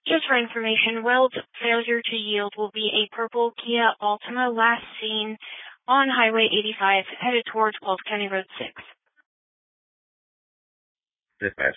Just for information, Weld's failure to yield will be a purple Kia Altima last seen on Highway 85 headed towards Weld County Road 6. Dispatch.